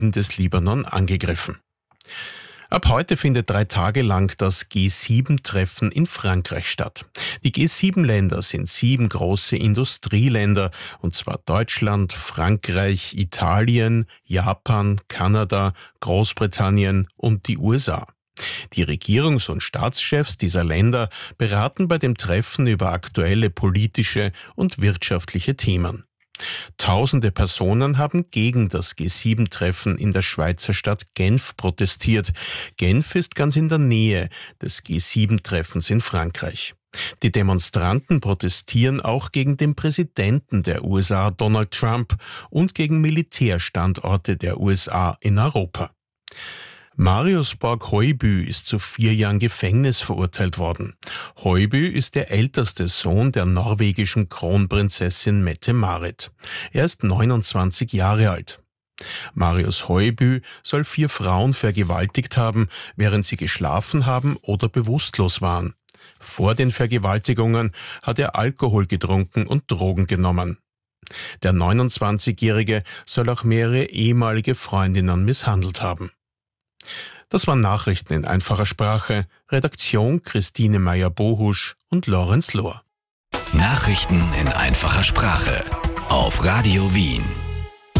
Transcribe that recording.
Süden des Libanon angegriffen. Ab heute findet 3 Tage lang das G7-Treffen in Frankreich statt. Die G7-Länder sind 7 große Industrieländer, und zwar Deutschland, Frankreich, Italien, Japan, Kanada, Großbritannien und die USA. Die Regierungs- und Staatschefs dieser Länder beraten bei dem Treffen über aktuelle politische und wirtschaftliche Themen. Tausende Personen haben gegen das G7-Treffen in der Schweizer Stadt Genf protestiert. Genf ist ganz in der Nähe des G7-Treffens in Frankreich. Die Demonstranten protestieren auch gegen den Präsidenten der USA, Donald Trump, und gegen Militärstandorte der USA in Europa. Marius Borg-Høiby ist zu 4 Jahren Gefängnis verurteilt worden. Høiby ist der älteste Sohn der norwegischen Kronprinzessin Mette-Marit. Er ist 29 Jahre alt. Marius Høiby soll 4 Frauen vergewaltigt haben, während sie geschlafen haben oder bewusstlos waren. Vor den Vergewaltigungen hat er Alkohol getrunken und Drogen genommen. Der 29-Jährige soll auch mehrere ehemalige Freundinnen misshandelt haben. Das waren Nachrichten in einfacher Sprache. Redaktion Christine Meyer-Bohusch und Lorenz Lohr. Nachrichten in einfacher Sprache auf Radio Wien.